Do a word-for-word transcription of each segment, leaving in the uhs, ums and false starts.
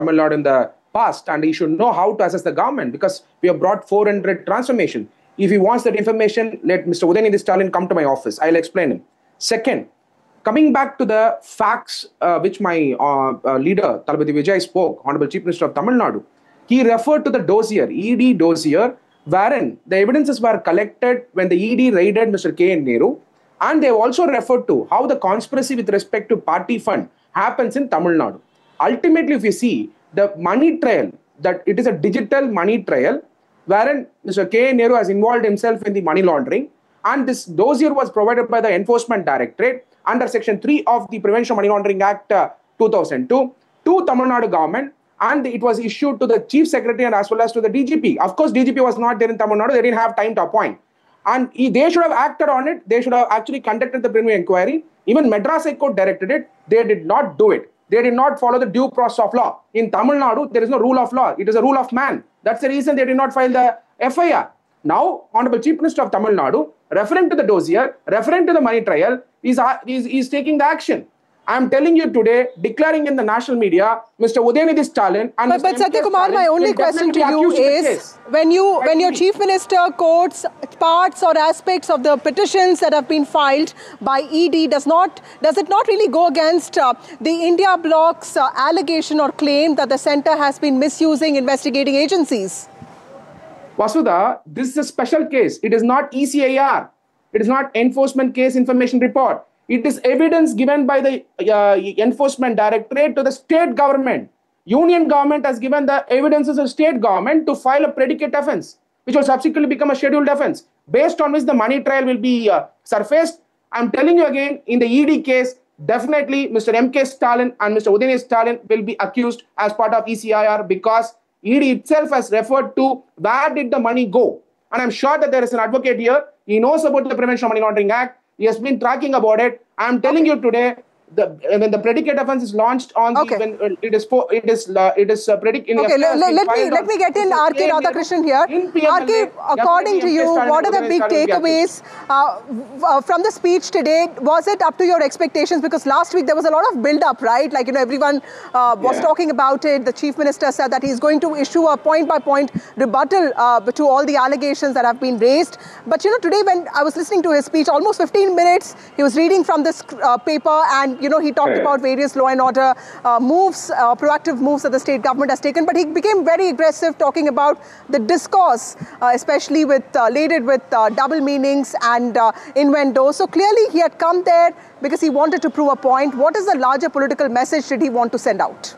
Tamil Nadu in the past, and he should know how to assess the government because we have brought four hundred transformation. If he wants that information, let Mister Udayanidhi Stalin come to my office. I'll explain him. Second, coming back to the facts uh, which my uh, uh, leader, Thalapathy Vijay, spoke, Honorable Chief Minister of Tamil Nadu, he referred to the dossier, E D dossier, wherein the evidences were collected when the E D raided Mister K N Nehru, and they also referred to how the conspiracy with respect to party fund happens in Tamil Nadu. Ultimately, if you see, the money trail, that it is a digital money trail, wherein Mister K N Nehru has involved himself in the money laundering, and this dossier was provided by the Enforcement Directorate under Section three of the Prevention of Money Laundering Act uh, two thousand two to Tamil Nadu government, and it was issued to the Chief Secretary and as well as to the D G P. Of course, D G P was not there in Tamil Nadu, they didn't have time to appoint. And he, they should have acted on it, they should have actually conducted the preliminary inquiry. Even Madras High Court directed it, they did not do it. They did not follow the due process of law. In Tamil Nadu, there is no rule of law, it is a rule of man. That's the reason they did not file the F I R. Now, Honorable Chief Minister of Tamil Nadu, referring to the dossier, referring to the money trial, is, is, is taking the action. I am telling you today, declaring in the national media, Mister Udayanidhi Stalin and But, but Satya Kumar, my only question to you is, when you when your Chief Minister quotes parts or aspects of the petitions that have been filed by E D, does not does it not really go against uh, the India Bloc's uh, allegation or claim that the centre has been misusing investigating agencies? Vasudha, this is a special case. It is not E C I R. It is not Enforcement Case Information Report. It is evidence given by the uh, Enforcement Directorate to the state government. Union government has given the evidences of state government to file a predicate offence, which will subsequently become a scheduled offence, based on which the money trial will be uh, surfaced. I'm telling you again, in the E D case, definitely Mister M K Stalin and Mister Udayanidhi Stalin will be accused as part of E C I R because E D itself has referred to where did the money go. And I'm sure that there is an advocate here. He knows about the Prevention of Money Laundering Act. He has been tracking about it. I'm telling you today, the when the predicate offence is launched on okay. the when it is for it is uh, it is uh, predicate. Okay, let, let me let me get in R K Radhakrishnan here. R K, according to you, what are the big takeaways uh, uh, from the speech today? Was it up to your expectations? Because last week there was a lot of build-up, right? Like you know, everyone uh, was yeah. talking about it. The Chief Minister said that he's going to issue a point-by-point rebuttal uh, to all the allegations that have been raised. But you know, today when I was listening to his speech, almost fifteen minutes, he was reading from this uh, paper and. You know, he talked right. about various law and order uh, moves, uh, proactive moves that the state government has taken, but he became very aggressive talking about the discourse, uh, especially with uh, laden with uh, double meanings and uh, innuendo. So clearly he had come there because he wanted to prove a point. What is the larger political message did he want to send out?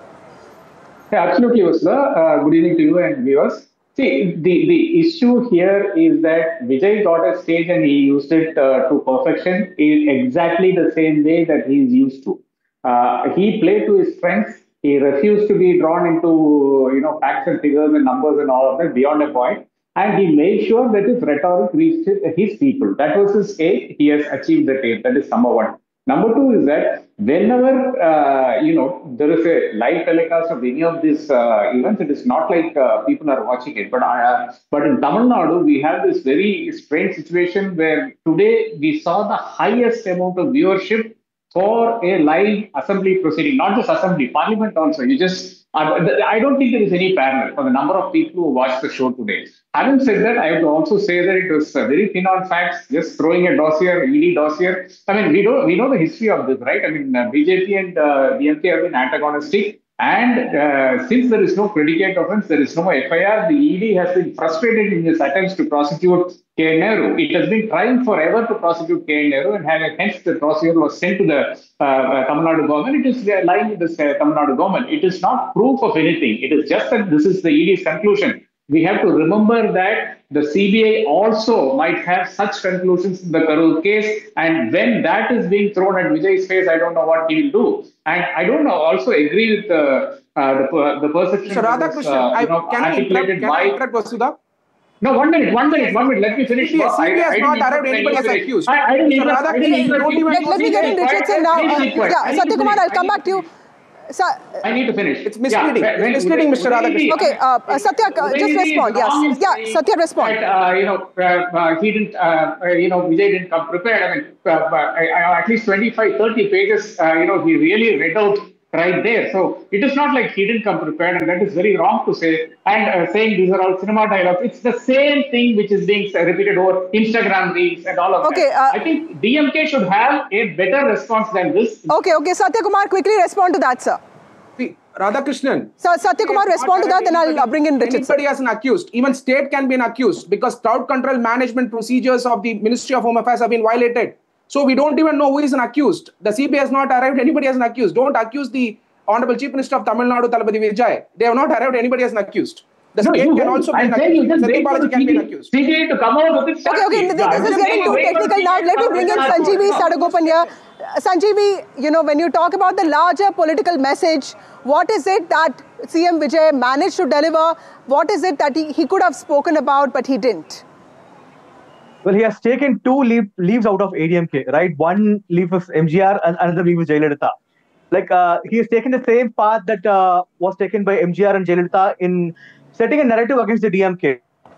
Yeah, absolutely, Vasudha. Uh, good evening to you and viewers. See, the, the issue here is that Vijay got a stage and he used it uh, to perfection in exactly the same way that he is used to. Uh, he played to his strengths. He refused to be drawn into, you know, facts and figures and numbers and all of that beyond a point. And he made sure that his rhetoric reached his people. That was his aim. He has achieved the aim. That is number one. Number two is that whenever, uh, you know, there is a live telecast of any of these uh, events, it is not like uh, people are watching it. But uh, but in Tamil Nadu, we have this very strange situation where today we saw the highest amount of viewership for a live assembly proceeding, not just assembly, parliament also. You just, uh, I don't think there is any parallel for the number of people who watched the show today. Having said that, I would also say that it was uh, very thin on facts, just throwing a dossier, E D dossier. I mean, we don't, we know the history of this, right? I mean, uh, B J P and uh, D M K have been antagonistic. And uh, since there is no predicate offence, there is no F I R, the E D has been frustrated in its attempts to prosecute K N Nehru. It has been trying forever to prosecute K N Nehru, and hence the prosecutor was sent to the uh, uh, Tamil Nadu government. It is lying with the uh, Tamil Nadu government. It is not proof of anything. It is just that this is the E D's conclusion. We have to remember that the C B I also might have such conclusions in the Karur case, and when that is being thrown at Vijay's face, I don't know what he will do. And I don't know, also agree with the uh, the, the perception so that was, uh, you know, can articulated I by... interrupt, Vasudha? No, one minute, one minute, one minute. Let me finish. C B I has not arrived anybody as accused. I, I didn't even... Let me get in, Richardson, now. Uh, yeah, Satya Kumar, I'll come back to you. So, I need to finish. It's misleading. Yeah, when, it's misleading, Mister Radhakrishnan. Okay, uh, uh, Satya, uh, just respond. Yes, yeah, Satya, respond. That, uh, you know, uh, uh, he didn't. Uh, uh, you know, Vijay didn't come prepared. I mean, uh, uh, at least twenty-five, thirty pages. Uh, you know, he really read out right there. So it is not like he didn't come prepared, and that is very wrong to say. And uh, saying these are all cinema dialogues, it's the same thing which is being repeated over Instagram reels and all of okay, that. uh, I think D M K should have a better response than this. Okay, okay, Satya Kumar, quickly respond to that, sir. See, Radhakrishnan. So, Satya Kumar, respond to that, then I'll uh, bring in Richard. Anybody as an accused, even state can be an accused because crowd control management procedures of the Ministry of Home Affairs have been violated. So we don't even know who is an accused. The C B I has not arrived anybody as an accused. Don't accuse the Honorable Chief Minister of Tamil Nadu, Thalapathy Vijay. They have not arrived anybody as an accused. The No, state you can wait. also be I'm an saying you accused. just wait for Balaji the can be an accused. C B I to come out with it. Okay, okay, this, this is getting too technical now. Let me bring in Sanjeevi Sadagopan here. Uh, Sanjeevi, you know, when you talk about the larger political message, what is it that C M Vijay managed to deliver? What is it that he, he could have spoken about, but he didn't? Well, he has taken two leave, leaves out of A D M K, right? One leave is M G R and another leave is Jayalalitha. Like, uh, he has taken the same path that uh, was taken by M G R and Jayalalitha in setting a narrative against the D M K,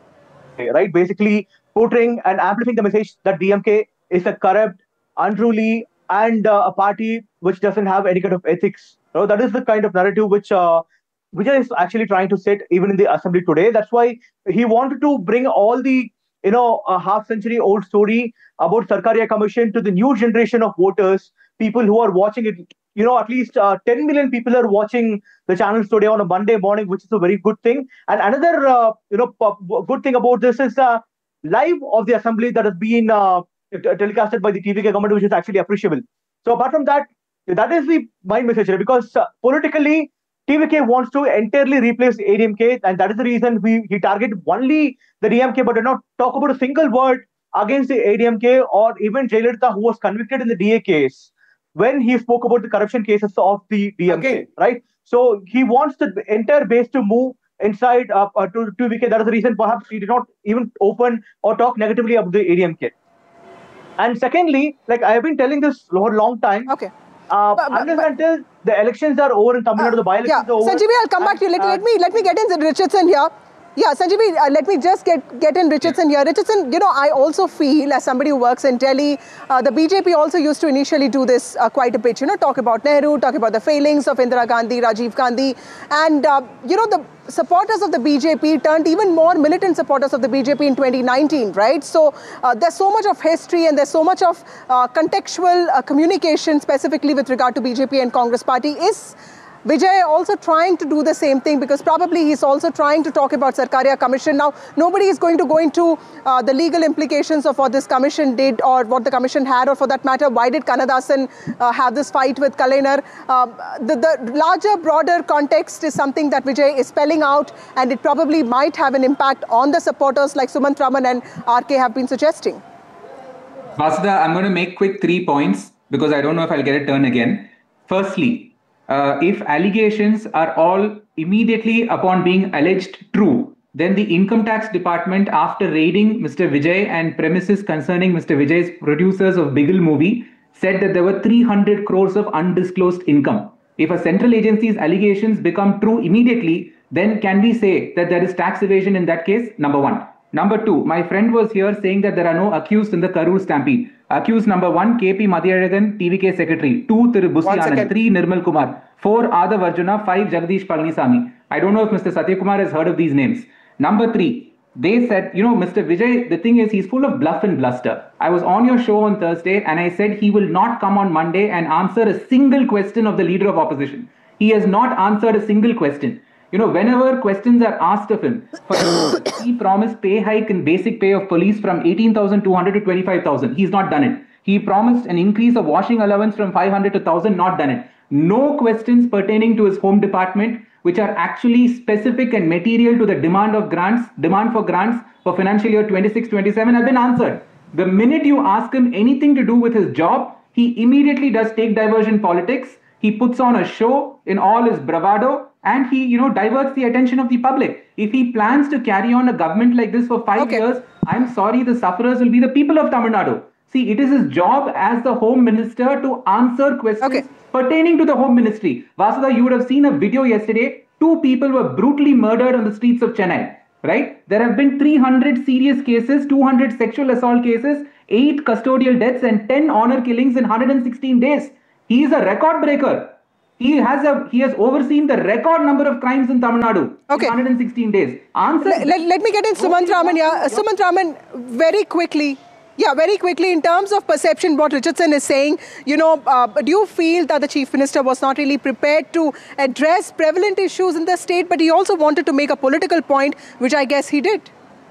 right? Basically, portraying and amplifying the message that D M K is a corrupt, unruly, and uh, a party which doesn't have any kind of ethics. So that is the kind of narrative which uh, Vijay is actually trying to set even in the assembly today. That's why he wanted to bring all the, you know, a half century old story about Sarkaria Commission to the new generation of voters, people who are watching it. You know, at least uh, ten million people are watching the channels today on a Monday morning, which is a very good thing. And another, uh, you know, good thing about this is the live of the assembly that has been uh, telecasted by the T V K government, which is actually appreciable. So apart from that, that is the main message here, because uh, politically, T V K wants to entirely replace A D M K, and that is the reason we he targeted only the D M K, but did not talk about a single word against the A D M K or even Jayalalitha, who was convicted in the D A case, when he spoke about the corruption cases of the D M K, okay. Right? So he wants the entire base to move inside uh, uh, to T V K. That is the reason perhaps he did not even open or talk negatively about the A D M K. And secondly, like I have been telling this for a long time, okay. Uh, but, but, unless but, until the elections are over in Tamil Nadu, uh, the by-elections yeah. are over. Sanjeevi, I'll come back to you. Let, uh, let me let me get in Richardson here. Yeah, Sanjeevi, uh, let me just get, get in Richardson here. Richardson, you know, I also feel, as somebody who works in Delhi, uh, the B J P also used to initially do this uh, quite a bit, you know, talk about Nehru, talk about the failings of Indira Gandhi, Rajiv Gandhi. And, uh, you know, the supporters of the B J P turned even more militant supporters of the B J P in twenty nineteen, right? So uh, there's so much of history and there's so much of uh, contextual uh, communication specifically with regard to B J P and Congress party. Is Vijay also trying to do the same thing, because probably he's also trying to talk about Sarkaria Commission. Now, nobody is going to go into uh, the legal implications of what this commission did or what the commission had, or for that matter, why did Kannadasan uh, have this fight with Kalainar. Uh, the, the larger, broader context is something that Vijay is spelling out, and it probably might have an impact on the supporters like Sumant Raman and R K have been suggesting. Vasudha, I'm going to make quick three points because I don't know if I'll get a turn again. Firstly, Uh, if allegations are all immediately upon being alleged true, then the income tax department, after raiding Mister Vijay and premises concerning Mister Vijay's producers of Bigil movie, said that there were three hundred crores of undisclosed income. If a central agency's allegations become true immediately, then can we say that there is tax evasion in that case? Number one. Number two, my friend was here saying that there are no accused in the Karur stampede. Accused number one, K P Madhiyalagan, T V K secretary. Two, Thiru Busi Anand. Three, Nirmal Kumar. Four, Adav Arjuna. Five, Jagdish Palanisamy. I don't know if Mister Satya Kumar has heard of these names. Number three, they said, you know, Mister Vijay, the thing is, he's full of bluff and bluster. I was on your show on Thursday and I said he will not come on Monday and answer a single question of the leader of opposition. He has not answered a single question. You know, whenever questions are asked of him, for example, he promised pay hike in basic pay of police from eighteen thousand two hundred to twenty-five thousand. He's not done it. He promised an increase of washing allowance from five hundred to one thousand, not done it. No questions pertaining to his home department, which are actually specific and material to the demand of grants, demand for grants for financial year twenty-six twenty-seven have been answered. The minute you ask him anything to do with his job, he immediately does take diversion politics. He puts on a show in all his bravado, and he, you know, diverts the attention of the public. If he plans to carry on a government like this for five okay. years, I'm sorry, the sufferers will be the people of Tamil Nadu. See, it is his job as the Home Minister to answer questions okay. pertaining to the Home Ministry. Vasudha, you would have seen a video yesterday. Two people were brutally murdered on the streets of Chennai, right? There have been three hundred serious cases, two hundred sexual assault cases, eight custodial deaths, and ten honor killings in one hundred sixteen days. He is a record breaker. He has a he has overseen the record number of crimes in Tamil Nadu okay. in one hundred sixteen days. Answer. Let, let, let me get in Sumant Raman. Yeah, uh, Sumant Raman, very quickly. Yeah, very quickly, in terms of perception, what Richardson is saying, you know, uh, do you feel that the Chief Minister was not really prepared to address prevalent issues in the state, but he also wanted to make a political point, which I guess he did?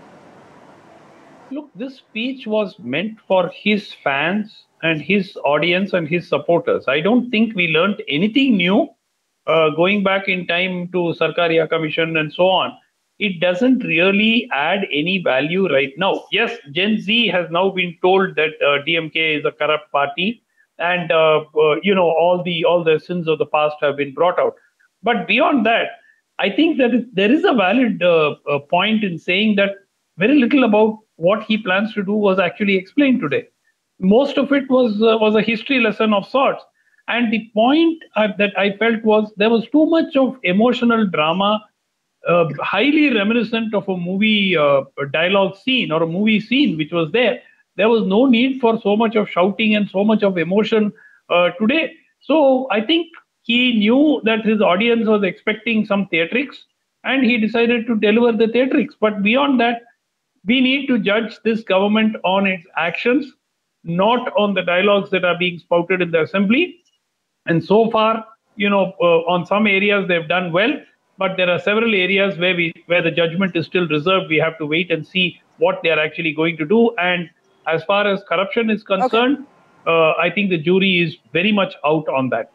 Look, this speech was meant for his fans and his audience and his supporters. I don't think we learned anything new uh, going back in time to Sarkaria Commission and so on. It doesn't really add any value right now. Yes, Gen Z has now been told that uh, D M K is a corrupt party, and uh, uh, you know all the all the sins of the past have been brought out. But beyond that, I think that there is a valid uh, uh, point in saying that very little about what he plans to do was actually explained today. Most of it was uh, was a history lesson of sorts. And the point uh, that I felt was there was too much of emotional drama, uh, highly reminiscent of a movie uh, a dialogue scene or a movie scene which was there. There was no need for so much of shouting and so much of emotion uh, today. So I think he knew that his audience was expecting some theatrics, and he decided to deliver the theatrics. But beyond that, we need to judge this government on its actions, not on the dialogues that are being spouted in the assembly. And so far, you know, uh, on some areas they've done well, but there are several areas where we where the judgment is still reserved. We have to wait and see what they are actually going to do. And as far as corruption is concerned, okay. uh, I think the jury is very much out on that.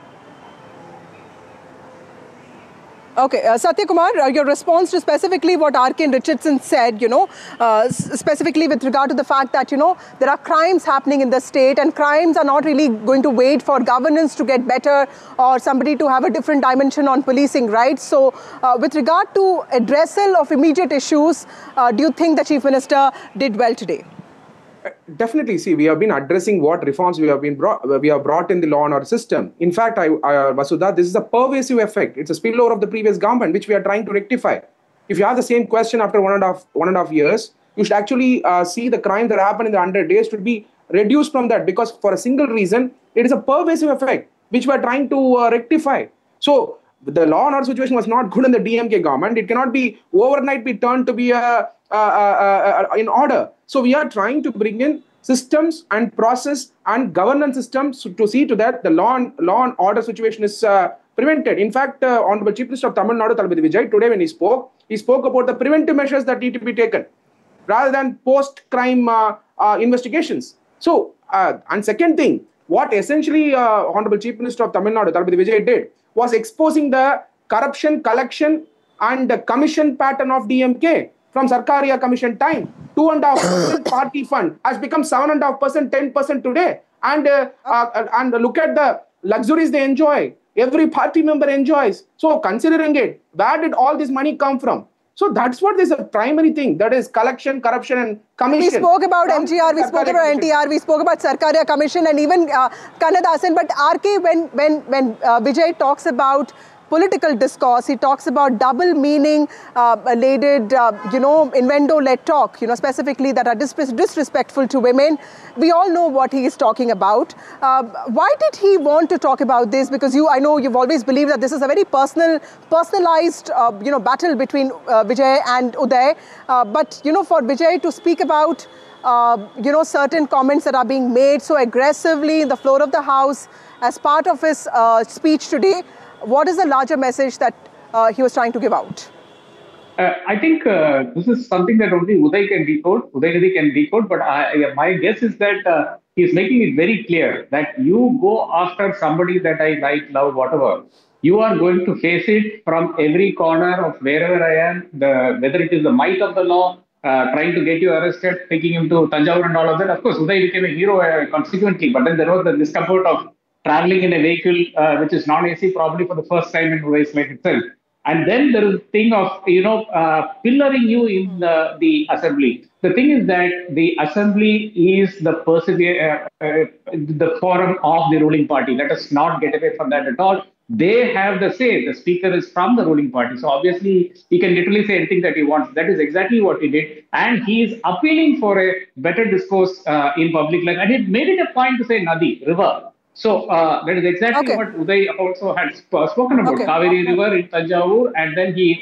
Okay, uh, Satya Kumar, uh, your response to specifically what R K Richardson said, you know, uh, specifically with regard to the fact that, you know, there are crimes happening in the state and crimes are not really going to wait for governance to get better or somebody to have a different dimension on policing, right? So uh, with regard to addressal of immediate issues, uh, do you think the Chief Minister did well today? Definitely. See, we have been addressing what reforms we have been brought, we have brought in the law and order system. In fact, I, I, Vasudha, this is a pervasive effect. It's a spillover of the previous government, which we are trying to rectify. If you have the same question after one and a half, one and a half years, you should actually uh, see the crime that happened in the one hundred days should be reduced from that, because for a single reason, it is a pervasive effect, which we are trying to uh, rectify. So the law and order situation was not good in the D M K government. It cannot be overnight be turned to be a, a, a, a, in order. So we are trying to bring in systems and process and governance systems to see to that the law and, law and order situation is uh, prevented. In fact, uh, Honorable Chief Minister of Tamil Nadu, Thalapathy Vijay, today when he spoke, he spoke about the preventive measures that need to be taken rather than post-crime uh, uh, investigations. So, uh, and second thing, what essentially uh, Honorable Chief Minister of Tamil Nadu, Thalapathy Vijay did was exposing the corruption, collection and the commission pattern of D M K. From Sarkaria Commission time, two and a half percent party fund has become seven and a half percent, ten percent today. And uh, uh, and look at the luxuries they enjoy. Every party member enjoys. So considering it, where did all this money come from? So that's what is a primary thing. That is collection, corruption, and commission. We spoke about M G R, we spoke about N T R, we spoke about Sarkaria Commission, and even uh, Kannadasan. But R K, when when when uh, Vijay talks about political discourse, he talks about double meaning uh, laded, uh, you know, innuendo-led talk, you know, specifically that are dis disrespectful to women. We all know what he is talking about. Uh, why did he want to talk about this? Because you, I know you've always believed that this is a very personal, personalized, uh, you know, battle between uh, Vijay and Uday. Uh, but, you know, for Vijay to speak about, uh, you know, certain comments that are being made so aggressively in the floor of the House as part of his uh, speech today, what is the larger message that uh, he was trying to give out? Uh, I think uh, this is something that only Uday can decode, Udaynithi can decode, but I, my guess is that uh, he's making it very clear that you go after somebody that I like, love, whatever. You are going to face it from every corner of wherever I am, the, whether it is the might of the law, uh, trying to get you arrested, taking him to Tanjavur and all of that. Of course, Uday became a hero uh, consequently, but then there was the discomfort of traveling in a vehicle uh, which is non A C, probably for the first time in Uday's life itself. And then there is a thing of, you know, uh, pillaring you in the, the assembly. The thing is that the assembly is the persevere, uh, uh, the forum of the ruling party. Let us not get away from that at all. They have the say. The speaker is from the ruling party. So obviously, he can literally say anything that he wants. That is exactly what he did. And he is appealing for a better discourse uh, in public life. And he made it a point to say Nadi, river. So uh, that is exactly Okay. what Uday also had sp- spoken about. Okay. Kaveri River in Tanjavur, and then he